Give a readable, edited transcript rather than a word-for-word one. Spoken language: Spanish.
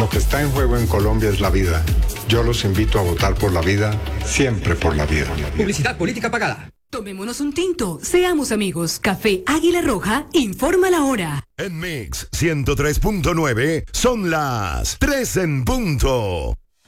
que está en juego en Colombia es la vida. Yo los invito a votar por la vida, siempre por la vida. Publicidad política pagada. Tomémonos un tinto, seamos amigos. Café Águila Roja, informa la hora. En Mix 103.9 son las 3 en punto.